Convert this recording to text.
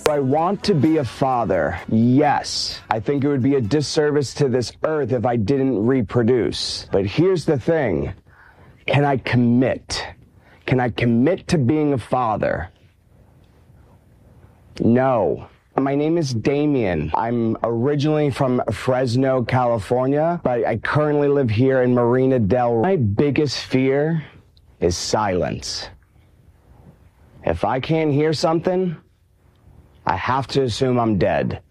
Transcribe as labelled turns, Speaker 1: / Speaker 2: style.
Speaker 1: Do I want to be a father? Yes. I think it would be a disservice to this earth if I didn't reproduce. But here's the thing. Can I commit? Can I commit to being a father? No. My name is Damien. I'm originally from Fresno, California, but I currently live here in Marina Del Rey. My biggest fear is silence. If I can't hear something, I have to assume I'm dead.